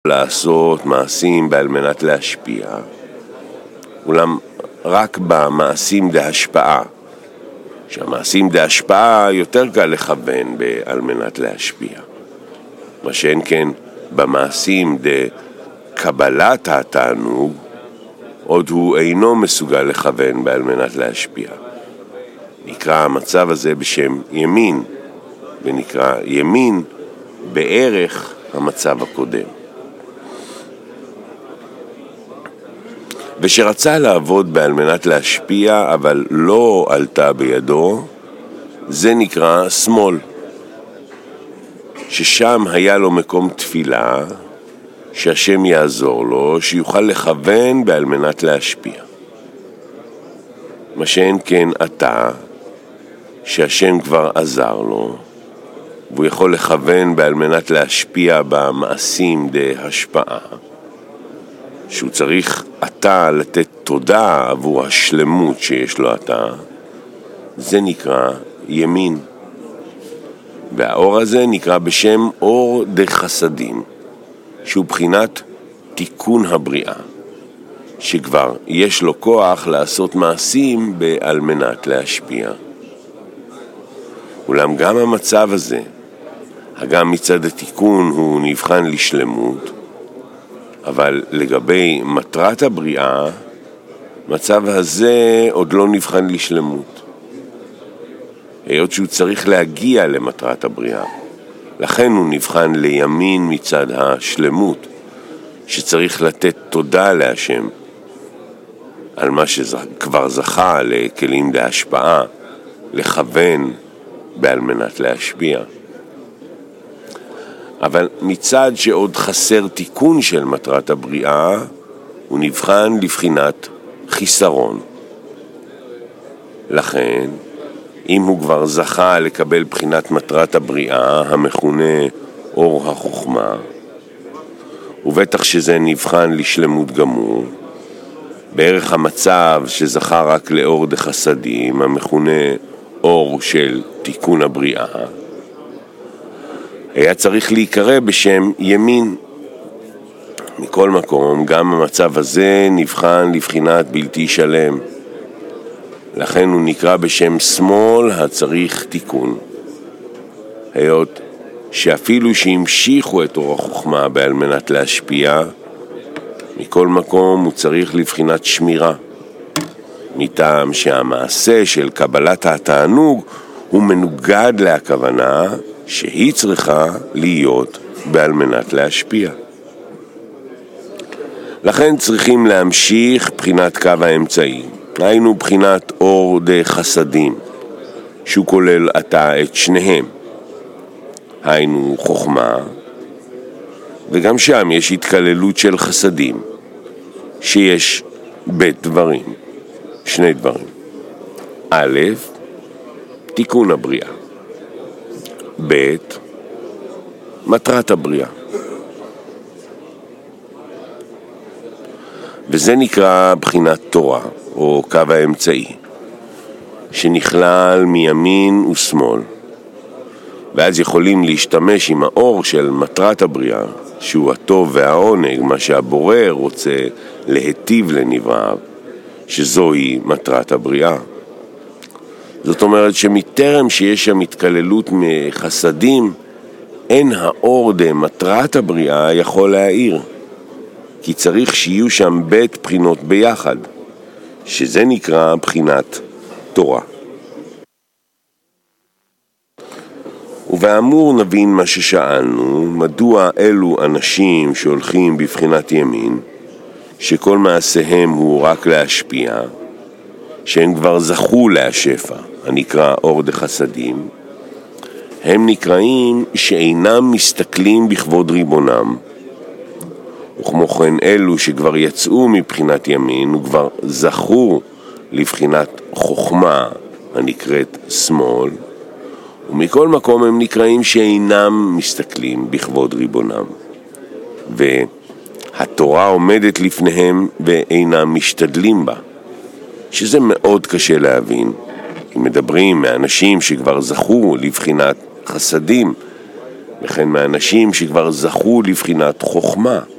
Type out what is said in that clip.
לעשות מעשים על מנת להשפיע, אולם רק במעשים דהשפעה, שהמעשים דהשפעה יותר קל לכוון על מנת להשפיע, מה שאין כן במעשים דקבלת התענוג, עוד הוא אינו מסוגל לכוון על מנת להשפיע. נקרא המצב הזה בשם ימין, ונקרא ימין בערך המצב הקודם. ושרצה לעבוד על מנת להשפיע, אבל לא עלתה בידו, זה נקרא שמאל, ששם היה לו מקום תפילה, שהשם יעזור לו, שיוכל לכוון על מנת להשפיע. מה שאין כן עתה, שהשם כבר עזר לו, והוא יכול לכוון על מנת להשפיע במעשים דהשפעה, שהוא צריך עתה לתת תודה עבור השלמות שיש לו עתה, זה נקרא ימין. והאור הזה נקרא בשם אור דחסדים, שהוא בחינת תיקון הבריאה, שכבר יש לו כוח לעשות מעשים על מנת להשפיע. אולם גם המצב הזה, גם מצד התיקון הוא נבחן לשלמות, אבל לגבי מטרת הבריאה, מצב הזה עוד לא נבחן לשלמות. היות שהוא צריך להגיע למטרת הבריאה, לכן הוא נבחן לימין מצד השלמות, שצריך לתת תודה להשם על מה שכבר זכה לכלים להשפעה, לכוון על מנת להשפיע. אבל מצד שעוד חסר תיקון של מטרת הבריאה, הוא נבחן לבחינת חיסרון. לכן, אם הוא כבר זכה לקבל בחינת מטרת הבריאה, המכונה אור החוכמה, ובטח שזה נבחן לשלמות גמור, בערך המצב שזכה רק לאור דחסדים, המכונה אור של תיקון הבריאה, היה צריך להיקרא בשם ימין. מכל מקום, גם המצב הזה נבחן לבחינת בלתי שלם. לכן הוא נקרא בשם שמאל הצריך תיקון. היות שאפילו שהמשיכו את אור החוכמה על מנת להשפיע, מכל מקום הוא צריך לבחינת שמירה. מטעם שהמעשה של קבלת התענוג הוא מנוגד להכוונה שהיא צריכה להיות על מנת להשפיע. לכן צריכים להמשיך בחינת קו האמצעי, היינו בחינת אור דחסדים, שהוא כולל עתה את שניהם, היינו חוכמה, וגם שם יש התקללות של חסדים, שיש בית דברים, שני דברים. א', תיקון הבריאה. ב', מטרת הבריאה. וזה נקרא בחינת תורה, או קו האמצעי, שנכלל מימין ושמאל. ואז יכולים להשתמש עם האור של מטרת הבריאה, שהוא הטוב והעונג, מה שהבורא רוצה להיטיב לנבראיו, שזוהי מטרת הבריאה. זאת אומרת שמטרם שיש שם התקללות מחסדים, אין האור דמטרת הבריאה יכול להאיר, כי צריך שיהיו שם בית בחינות ביחד, שזה נקרא בחינת תורה. ובאמור נבין מה ששאלנו, מדוע אלו אנשים שהולכים בבחינת ימין, שכל מעשיהם הוא רק להשפיע, שהם כבר זכו להשפע, הנקרא אור דחסדים, הם נקראים שאינם מסתכלים בכבוד ריבונם, וכמו כן אלו שכבר יצאו מבחינת ימין וכבר זכו לבחינת חוכמה הנקראת שמאל, ומכל מקום הם נקראים שאינם מסתכלים בכבוד ריבונם, והתורה עומדת לפניהם ואינם משתדלים בה, שזה מאוד קשה להבין. אם מדברים מאנשים שכבר זכו לבחינת חסדים, וכן מאנשים שכבר זכו לבחינת חוכמה,